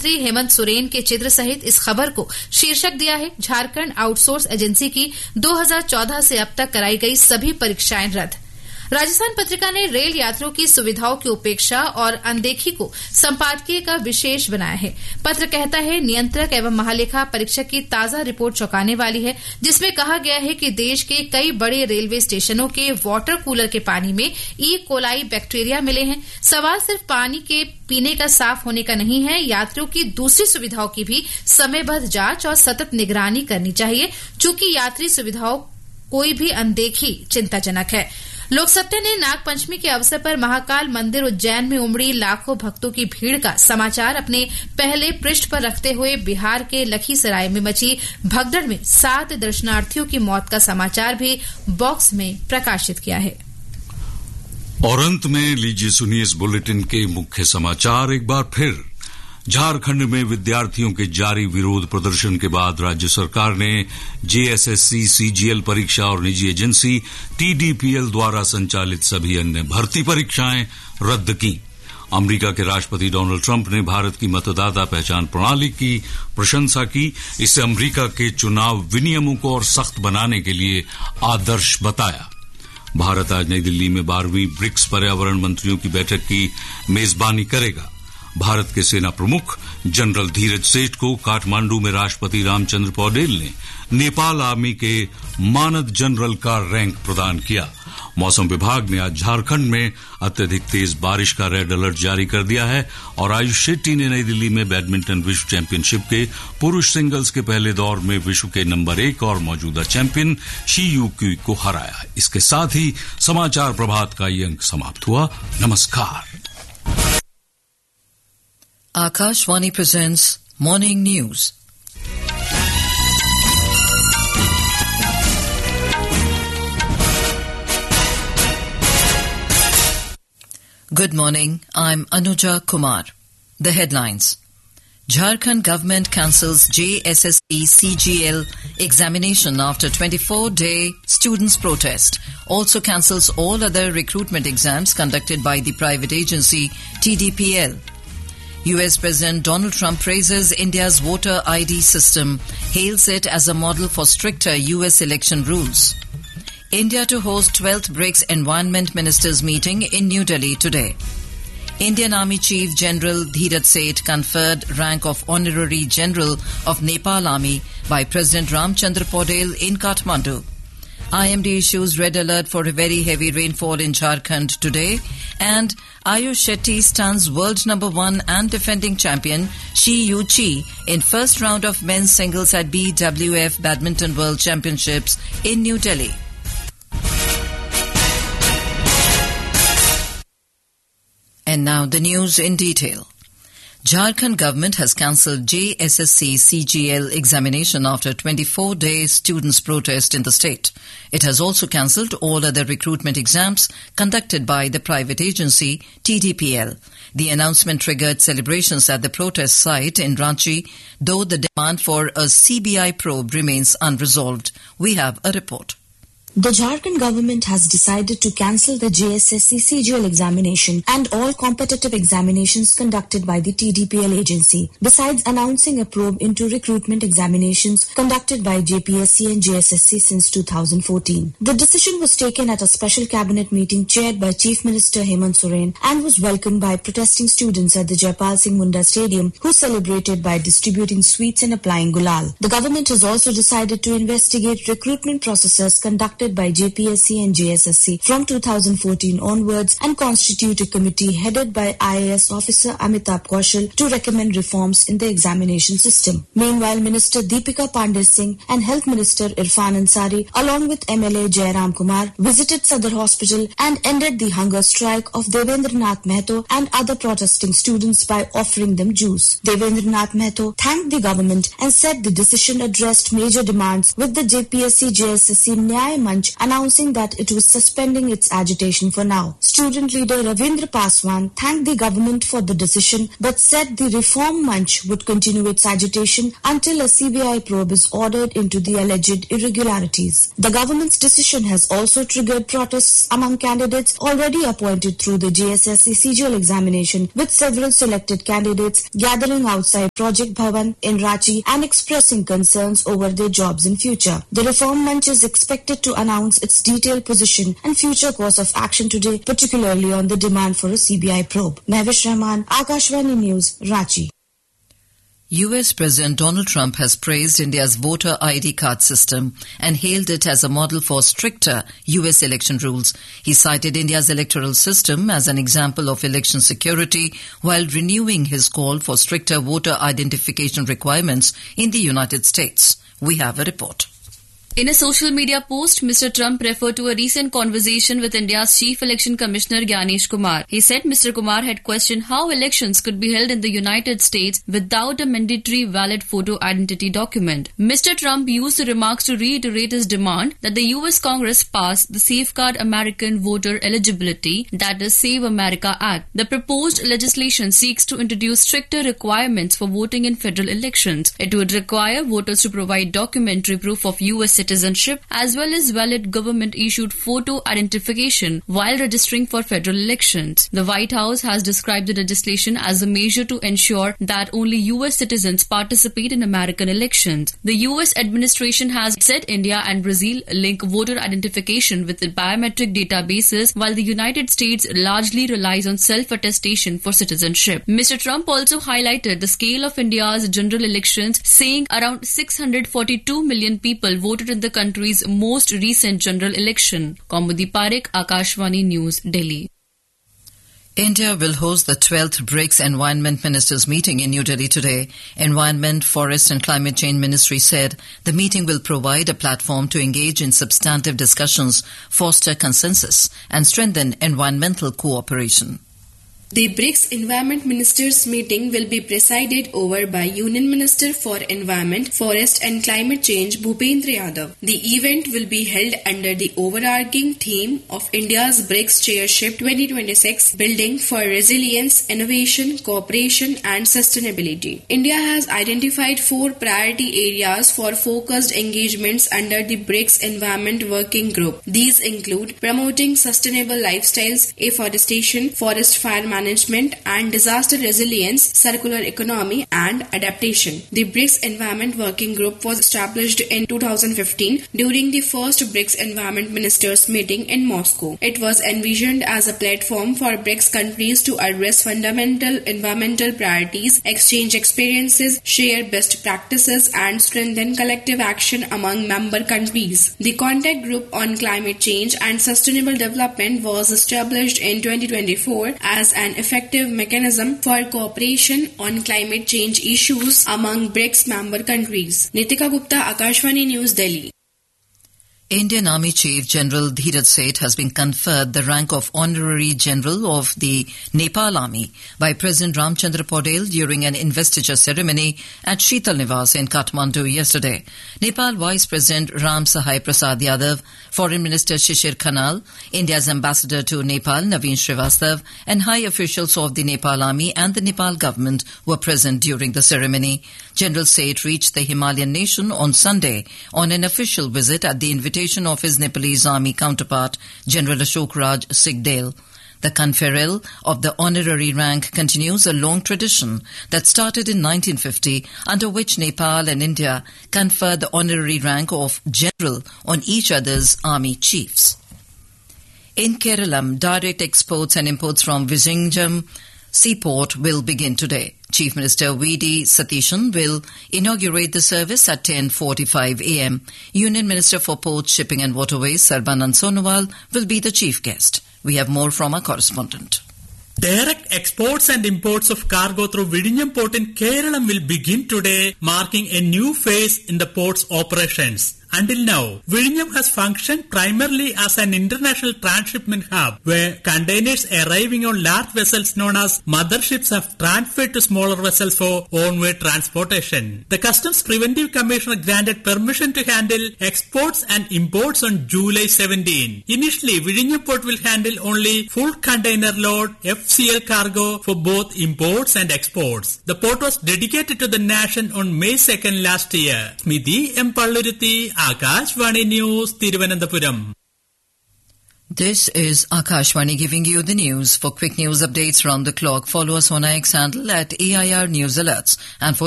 मंत्री हेमंत सोरेन के चित्र सहित इस खबर को शीर्षक दिया है, झारखंड आउटसोर्स एजेंसी की 2014 से अब तक कराई गई सभी परीक्षाएं रद्द। राजस्थान पत्रिका ने रेल यात्रियों की सुविधाओं की उपेक्षा और अनदेखी को संपादकीय का विशेष बनाया है। पत्र कहता है, नियंत्रक एवं महालेखा परीक्षक की ताजा रिपोर्ट चौंकाने वाली है, जिसमें कहा गया है कि देश के कई बड़े रेलवे स्टेशनों के वाटर कूलर के पानी में ई कोलाई बैक्टीरिया मिले हैं। सवाल सिर्फ पानी के पीने का साफ होने का नहीं है, यात्रियों की दूसरी सुविधाओं की भी समयबद्ध जांच और सतत निगरानी करनी चाहिए। चूंकि यात्री सुविधाओं कोई भी अनदेखी चिंताजनक है। लोक सत्ता ने नागपंचमी के अवसर पर महाकाल मंदिर उज्जैन में उमड़ी लाखों भक्तों की भीड़ का समाचार अपने पहले पृष्ठ पर रखते हुए बिहार के लखीसराय में मची भगदड़ में 7 दर्शनार्थियों की मौत का समाचार भी बॉक्स में प्रकाशित किया है। और अंत में लीजिए सुनिए इस बुलेटिन के मुख्य समाचार एक बार फिर। झारखंड में विद्यार्थियों के जारी विरोध प्रदर्शन के बाद राज्य सरकार ने जेएसएससी, सीजीएल परीक्षा और निजी एजेंसी टीडीपीएल द्वारा संचालित सभी अन्य भर्ती परीक्षाएं रद्द की। अमेरिका के राष्ट्रपति डोनाल्ड ट्रंप ने भारत की मतदाता पहचान प्रणाली की प्रशंसा की। इसे अमेरिका के चुनाव विनियमों को और सख्त बनाने के लिए आदर्श बताया। भारत आज नई दिल्ली में 12वीं ब्रिक्स पर्यावरण मंत्रियों की बैठक की मेजबानी करेगा। भारत के सेना प्रमुख जनरल धीरज सेठ को काठमांडू में राष्ट्रपति रामचंद्र पौडेल ने नेपाल आर्मी के मानद जनरल का रैंक प्रदान किया। मौसम विभाग ने आज झारखंड में अत्यधिक तेज बारिश का रेड अलर्ट जारी कर दिया है और आयुष शेट्टी ने नई दिल्ली में बैडमिंटन विश्व चैंपियनशिप के पुरुष सिंगल्स के पहले दौर में विश्व के नंबर 1 और मौजूदा चैंपियन शी यूकी को हराया। इसके साथ ही समाचार प्रभात का ये अंक समाप्त हुआ। नमस्कार। Akashvani presents Morning News. Good morning, I'm Anuja Kumar. The headlines. Jharkhand government cancels JSSC CGL examination after 24-day students' protest. Also cancels all other recruitment exams conducted by the private agency TDPL. US President Donald Trump praises India's voter ID system, hails it as a model for stricter US election rules. India to host 12th BRICS Environment Ministers meeting in New Delhi today. Indian Army Chief General Dheeraj Seth conferred rank of Honorary General of Nepal Army by President Ramchandra Paudel in Kathmandu. IMD issues red alert for a very heavy rainfall in Jharkhand today, and Ayush Shetty stuns world number 1 and defending champion Shi Yu-chi in first round of men's singles at BWF Badminton World Championships in New Delhi. And now the news in detail. Jharkhand government has cancelled JSSC CGL examination after 24-day students' protest in the state. It has also cancelled all other recruitment exams conducted by the private agency TDPL. The announcement triggered celebrations at the protest site in Ranchi, though the demand for a CBI probe remains unresolved. We have a report. The Jharkhand government has decided to cancel the JSSC CGL examination and all competitive examinations conducted by the TDPL agency, besides announcing a probe into recruitment examinations conducted by JPSC and JSSC since 2014. The decision was taken at a special cabinet meeting chaired by Chief Minister Hemant Soren and was welcomed by protesting students at the Jaipal Singh Munda Stadium, who celebrated by distributing sweets and applying gulal. The government has also decided to investigate recruitment processes conducted by JPSC and JSSC from 2014 onwards and constitute a committee headed by IAS officer Amitabh Kaushal to recommend reforms in the examination system. Meanwhile, Minister Deepika Pandey Singh and Health Minister Irfan Ansari along with MLA Jairam Kumar visited Sadar Hospital and ended the hunger strike of Devendranath Mehto and other protesting students by offering them juice. Devendranath Mehto thanked the government and said the decision addressed major demands with the JPSC-JSSC Nyay Manch announcing that it was suspending its agitation for now. Student leader Ravindra Paswan thanked the government for the decision but said the Reform Manch would continue its agitation until a CBI probe is ordered into the alleged irregularities. The government's decision has also triggered protests among candidates already appointed through the JSSC CGL examination, with several selected candidates gathering outside Project Bhavan in Ranchi and expressing concerns over their jobs in future. The Reform Manch is expected to announce its detailed position and future course of action today, particularly on the demand for a CBI probe. Mehwish Rahman, Akashvani News, Ranchi. US President Donald Trump has praised India's voter ID card system and hailed it as a model for stricter US election rules. He cited India's electoral system as an example of election security while renewing his call for stricter voter identification requirements in the United States. We have a report. In a social media post, Mr. Trump referred to a recent conversation with India's Chief Election Commissioner Gyanesh Kumar. He said Mr. Kumar had questioned how elections could be held in the United States without a mandatory valid photo identity document. Mr. Trump used the remarks to reiterate his demand that the US Congress pass the Safeguard American Voter Eligibility, that is Save America Act. The proposed legislation seeks to introduce stricter requirements for voting in federal elections. It would require voters to provide documentary proof of US citizenship as well as valid government-issued photo identification while registering for federal elections. The White House has described the legislation as a measure to ensure that only US citizens participate in American elections. The US administration has said India and Brazil link voter identification with the biometric databases while the United States largely relies on self-attestation for citizenship. Mr. Trump also highlighted the scale of India's general elections, saying around 642 million people voted in the country's most recent general election. Kaumudi Parekh, Akashvani News, Delhi. India will host the 12th BRICS Environment Ministers meeting in New Delhi today. Environment, Forest and Climate Change Ministry said the meeting will provide a platform to engage in substantive discussions, foster consensus and strengthen environmental cooperation. The BRICS Environment Ministers meeting will be presided over by Union Minister for Environment, Forest and Climate Change Bhupendra Yadav. The event will be held under the overarching theme of India's BRICS Chairship 2026, Building for Resilience, Innovation, Cooperation and Sustainability. India has identified 4 priority areas for focused engagements under the BRICS Environment Working Group. These include promoting sustainable lifestyles, afforestation, forest fire management and disaster resilience, circular economy and adaptation. The BRICS Environment Working Group was established in 2015 during the first BRICS Environment Ministers meeting in Moscow. It was envisioned as a platform for BRICS countries to address fundamental environmental priorities, exchange experiences, share best practices and strengthen collective action among member countries. The Contact Group on Climate Change and Sustainable Development was established in 2024 as an effective mechanism for cooperation on climate change issues among BRICS member countries. Nitika Gupta, Akashvani News, Delhi. Indian Army Chief General Dheeraj Seth has been conferred the rank of Honorary General of the Nepal Army by President Ramchandra Paudel during an investiture ceremony at Sheetal Niwas in Kathmandu yesterday. Nepal Vice President Ram Sahai Prasad Yadav, Foreign Minister Shishir Khanal, India's Ambassador to Nepal Naveen Srivastav and high officials of the Nepal Army and the Nepal government were present during the ceremony. General Seth reached the Himalayan nation on Sunday on an official visit at the invitation of his Nepalese army counterpart, General Ashok Raj Sigdel. The conferral of the honorary rank continues a long tradition that started in 1950, under which Nepal and India conferred the honorary rank of general on each other's army chiefs. In Kerala, direct exports and imports from Vizhinjam Seaport will begin today. Chief Minister V.D. Satishan will inaugurate the service at 10:45 a.m. Union Minister for Ports, Shipping and Waterways, Sarbanand Sonowal, will be the chief guest. We have more from our correspondent. Direct exports and imports of cargo through Vizhinjam Port in Kerala will begin today, marking a new phase in the port's operations. Until now, Vizhinjam has functioned primarily as an international transshipment hub where containers arriving on large vessels known as motherships have transferred to smaller vessels for on-way transportation. The Customs Preventive Commissioner granted permission to handle exports and imports on July 17. Initially, Vizhinjam Port will handle only full container load FCL cargo for both imports and exports. The port was dedicated to the nation on May 2nd last year. Smiti M. Palluruthi, Akashvani News, Thiruvananthapuram. This is Akashvani giving you the news. For quick news updates round the clock, follow us on our X handle at AIR News Alerts. And for